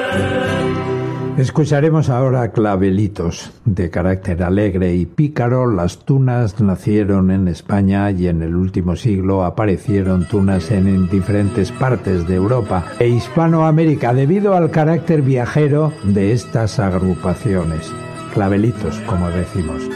Escucharemos ahora Clavelitos. De carácter alegre y pícaro, las tunas nacieron en España y en el último siglo aparecieron tunas en diferentes partes de Europa e Hispanoamérica debido al carácter viajero de estas agrupaciones. Clavelitos, como decimos.